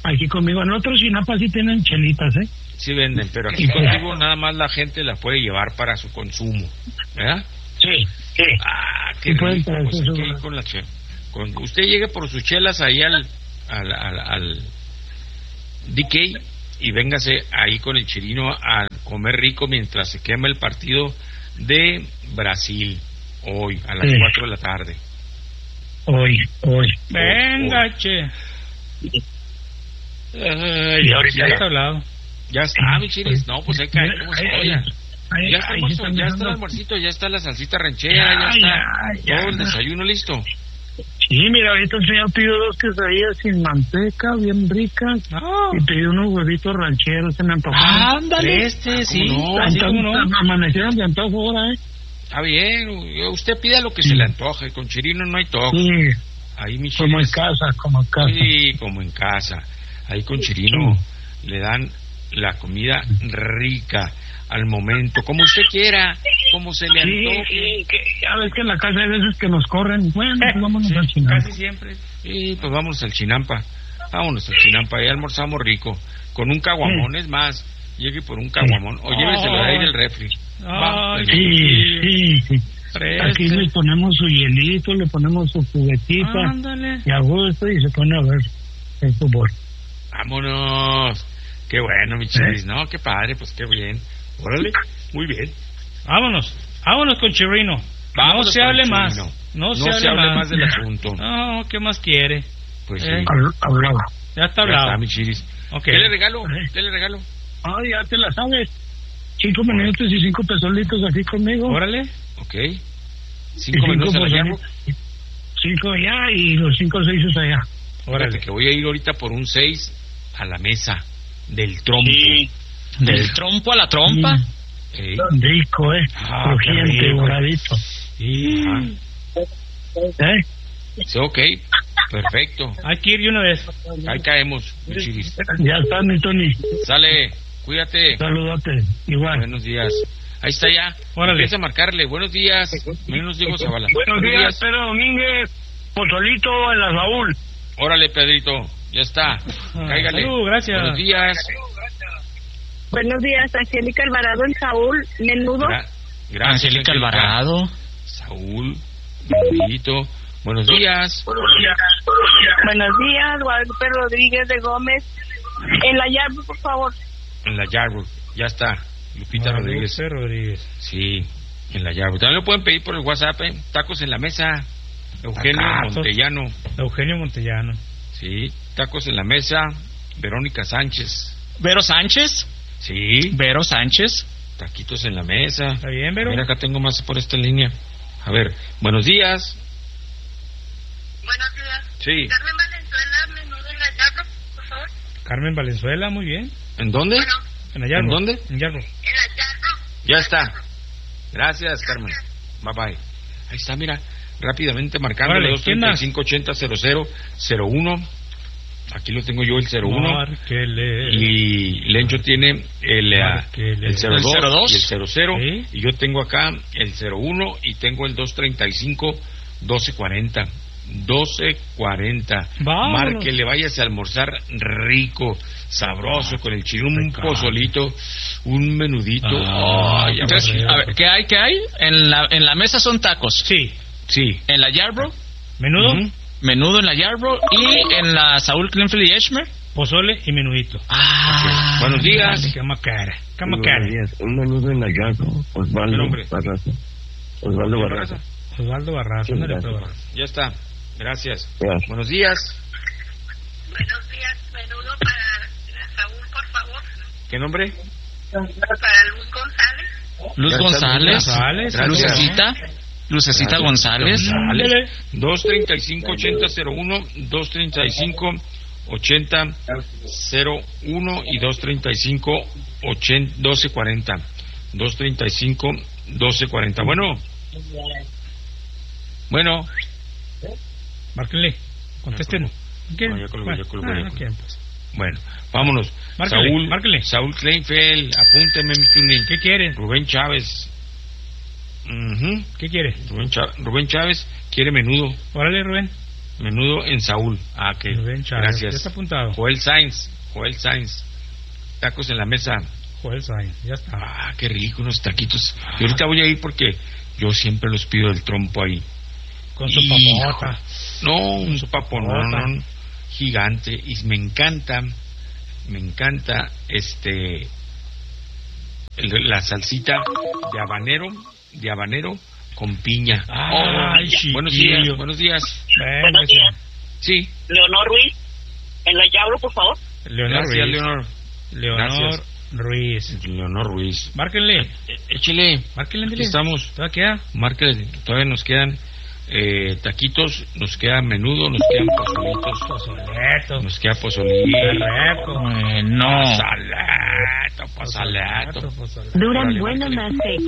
Aquí conmigo. En otros Chinampa sí tienen chelitas, ¿eh? Sí venden, pero aquí contigo nada más la gente la puede llevar para su consumo, ¿verdad? Sí, sí. Ah, qué rico, pues aquí con la chela. Usted llegue por sus chelas ahí al DK y véngase ahí con el Chirino a comer rico mientras se quema el partido de Brasil hoy a las 4 de la tarde. Hoy. Venga, che. Y ahorita ya está hablado. Ya está, mi Chiris. No, pues hay que caer como cebolla. Ya está el almuercito, ya está la salsita ranchera, ya está todo el desayuno listo. Sí, mira, ahorita el señor pidió 2 quesadillas sin manteca, bien ricas, y pidió unos huevitos rancheros, se me antojaron. Ándale, sí. Amanecieron de antojo ahora, Está bien, usted pida lo que se le antoje, con Chirino no hay toque. Sí. Ahí mi como en casa. Sí, como en casa. Ahí con Chirino le dan la comida rica al momento, como usted quiera, como se le antoje. Sí, ya ves que en la casa hay veces que nos corren. Bueno, pues vámonos al Chinampa. Casi siempre. Sí, pues vámonos al Chinampa. Ahí almorzamos rico, con un caguamón, es más, llegue por un caguamón, o lléveselo de ahí del refri. Sí. Aquí le ponemos su hielito, le ponemos su juguetita, y a gusto, y se pone a ver el fútbol. Vámonos. Qué bueno, mi Chiris, ¿no? Qué padre, pues qué bien. Órale, muy bien. Vámonos con Chirino. No se hable más. No se hable más del asunto. No, ¿qué más quiere? Pues sí. Hablado. Ya está hablado. Ya está, mi Chiris. Okay. ¿Qué le regalo? Ya te la sabes. 5 minutos y 5 pesolitos aquí conmigo. Órale. Ok. 5 minutos allá. 5 allá y los 5 6 allá. Órale, que voy a ir ahorita por un 6 a la mesa del trompo. Sí. Del trompo a la trompa. Rico, crujiente, doradito. Sí, ok, perfecto. Hay que ir de una vez. Ahí caemos, mi Chiris. Ya está, mi Tony. Sale, cuídate. Saludate, igual. Buenos días. Ahí está ya. Órale. Empieza a marcarle. Buenos días. Menos Diego Zavala. Buenos días, Pedro Domínguez. Pozolito en la Saúl. Órale, Pedrito. Ya está. Cáigale. Gracias. Buenos días. Buenos días, Angélica Alvarado en Saúl. Menudo. Gracias, Angélica Alvarado. Saúl. Menudito. Buenos días. Buenos días, Guadalupe Rodríguez de Gómez. En la Yarbrough, por favor. En la Yarbrough. Ya está. Lupita Rodríguez. Sí, en la Yarbrough. También lo pueden pedir por el WhatsApp, Tacos en la mesa. Eugenio Montellano. Sí, tacos en la mesa. Verónica Sánchez. ¿Vero Sánchez? Sí. Vero Sánchez. Taquitos en la mesa. Está bien, Vero. Mira, acá tengo más por esta línea. A ver, buenos días. Buenos días. Sí. Carmen Valenzuela, menudo en la Yarbrough, por favor. Carmen Valenzuela, muy bien. ¿En dónde? Bueno. En la Yarbrough. ¿En dónde? En Yarbrough. En la Yarbrough. Ya está. Gracias, Carmen. Bye bye. Ahí está, mira. Rápidamente marcándole 235-80-00-01. Aquí lo tengo yo, el 01. Márquele. Y Lencho tiene el 02 y el 00. ¿Sí? Y yo tengo acá el 01 y tengo el 235-1240. 1240. Márquele, váyase a almorzar rico, sabroso, con el chirón, un pozolito, un menudito. Entonces, a ver, ¿qué hay? En la mesa son tacos. Sí. En la Yarbrough, menudo. Menudo en la Yarbrough. Y en la Saúl Klinfield y Eshmer, pozole y menudito. Okay. Buenos días. Buenos días. Un menudo en la Yarbrough. Osvaldo Barraza. Osvaldo Barraza. Ya está. Gracias. Gracias. Buenos días. Buenos días. Menudo para Saúl, por favor. ¿Qué nombre? Para Luz González. Luz González. Lucecita González. 235-8001, 235-8001 y 235-1240. 235-1240. Bueno. Márquenle. Contesten. Ya colgó. Bueno, vámonos. Saúl Kleinfeld, apúnteme, mi tuning. ¿Qué quiere? Rubén Chávez. ¿Qué quiere? Rubén Chávez quiere menudo. Órale, Rubén. Menudo en Saúl. Que gracias. Ya está apuntado. Joel Sainz. Tacos en la mesa. Joel Sainz, ya está. Qué rico, unos taquitos. Y ahorita voy a ir porque yo siempre los pido del trompo ahí. Con su papota. No, un paponón gigante. Y me encanta la salsita de habanero con piña. Buenos días. Sí. Leonor Ruiz, en la Yabro, por favor. Leonor Ruiz. Márquenle. Échele. Márquenle. Aquí estamos. ¿Todavía queda? Márquenle. Todavía nos quedan taquitos, nos queda menudo, nos quedan pozolitos. Nos queda pozolito. Pozaleto. Durán Bueno más X.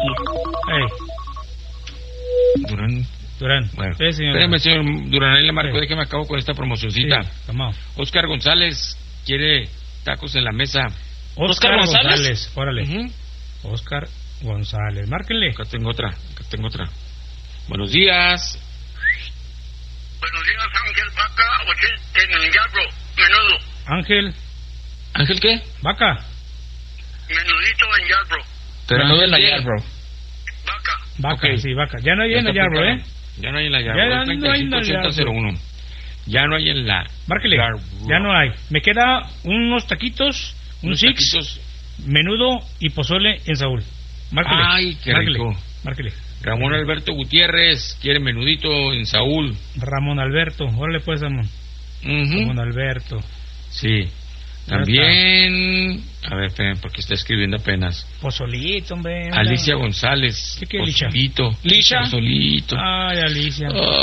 Durán. Bueno, espérame, señor Durán, ahí le marco, déjeme acabo con esta promocioncita. Oscar González quiere tacos en la mesa. Oscar González. Órale. Oscar González, márquenle. Acá tengo otra. Buenos días. Buenos días, Ángel Vaca, en el Yabro, menudo. ¿Ángel qué? Vaca. Menudito en Yabro. Menudo en la Yarbrough. Vaca. Okay. Sí, Vaca. Ya no hay en la Yarbrough, ¿eh? Ya no hay en la Yarbrough. Ya no hay en la... Márquele. Ya no hay. Me queda unos taquitos, un six, menudo y pozole en Saúl. Márquele. Ay, qué rico. Márquele. Ramón Alberto Gutiérrez quiere menudito en Saúl. Ramón Alberto. Órale pues, Ramón. Ramón Alberto. Sí. También... A ver, esperen, porque está escribiendo apenas. Pozolito, hombre. Alicia González. ¿Qué Alicia? ¿Licha? Pozolito. Ay, Alicia.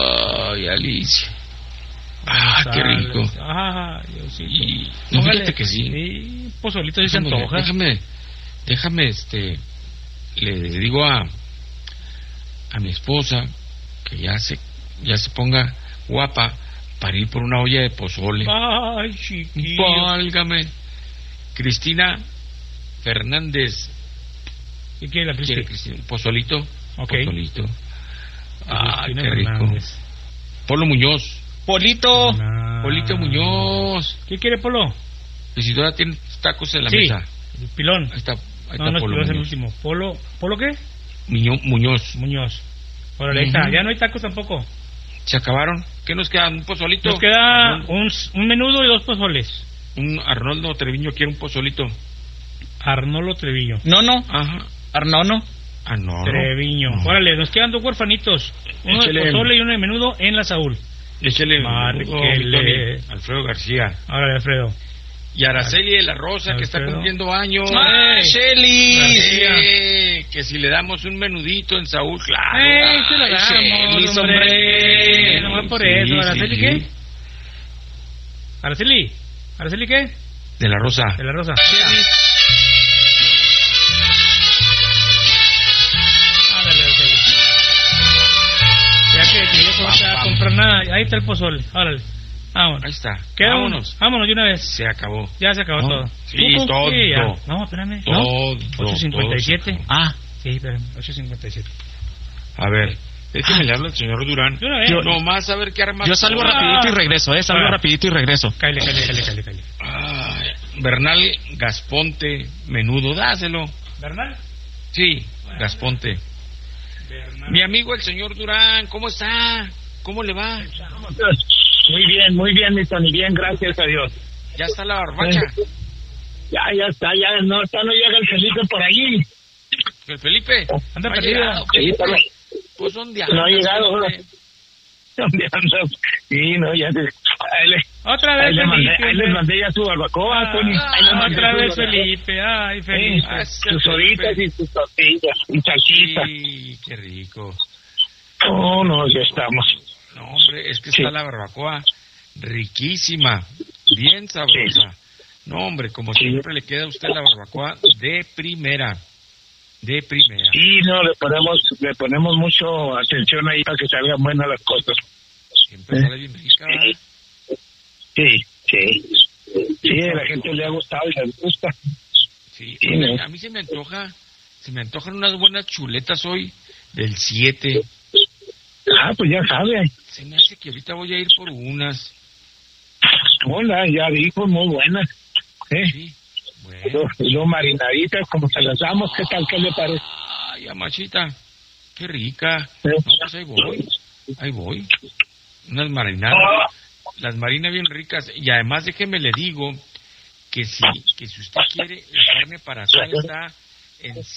Qué rico. Diosito. No, fíjate que sí. Sí, pozolito sí se antoja. Déjame, le digo a mi esposa que ya se ponga guapa para ir por una olla de pozole. Ay, chiquillo. Válgame. Cristina Fernández. ¿Qué quiere la Cristina? Pozolito. Okay. Pozolito. Cristina qué rico. Fernández. Polo Muñoz. Polito Muñoz. ¿Qué quiere, Polo? Y si todavía tiene tacos en la mesa. El pilón. Ahí está no, Polo es Muñoz. el último. ¿Polo qué? Muñoz. Órale, ahí está. Ya no hay tacos tampoco. ¿Se acabaron? ¿Qué nos queda? ¿Un pozolito? Nos queda un menudo y 2 pozoles. Un Arnoldo Treviño quiere un pozolito. Arnoldo Treviño. No. Ajá. Arnono. Treviño. Órale, nos quedan 2 huerfanitos. Uno de pozole y uno de menudo en la Saúl. Échale Márquele. Alfredo García. Órale, Alfredo. Y Araceli de la Rosa, que está cumpliendo años. ¡Shelly! Que si le damos un menudito en Saúl, claro. Se lo damos, hombre. Nomás por eso. ¿Araceli qué? ¿Araceli qué? De la Rosa. Ándale, Araceli. Ya que yo no voy a comprar nada. Ahí está el pozole. Órale. Vámonos. Ahí está. Vámonos de una vez. Se acabó. Ya se acabó todo. Sí, todo. No, espérame. Todo. 8:57. Sí, espérame. 8:57. A ver, déjeme le hablo al señor Durán. Yo nomás a ver qué arma. Yo salgo rapidito y regreso, Cáele. Bernal Gasponte, menudo, dáselo. ¿Bernal? Sí, Gasponte. Mi amigo el señor Durán, ¿cómo está? ¿Cómo le va? Muy bien, mi Tony, bien, gracias a Dios. ¿Ya está la barbacha? Ya está, no llega el Felipe por allí. ¿El Felipe? Anda perdido. Pues ¿dónde anda? No ha llegado. ¿Dónde andas? Sí, no, ya te... Otra vez ahí les mandé ya su barbacoa, Tony. Otra vez Felipe, ay, Felipe. Sus horitas y sus tortillas y salchitas. Sí, qué rico. No, ya estamos. No, hombre, es que está la barbacoa riquísima, bien sabrosa. No, hombre, como siempre le queda a usted la barbacoa de primera. Sí, no, le ponemos mucho atención ahí para que salgan buenas las cosas. Siempre sale bien rica, ¿verdad? Sí, a la gente le ha gustado y les gusta. Sí, a mí se me antojan unas buenas chuletas hoy del 7. Pues ya sabe. Se me hace que ahorita voy a ir por unas. Hola, ya dijo, muy buenas. Sí, bueno. Dos marinaditas, como se las damos, ¿qué tal? ¿Qué le parece? Ay, amachita, qué rica. No, pues ahí voy. Unas marinadas, las marinas bien ricas. Y además déjeme le digo que si usted quiere, la carne para asar está en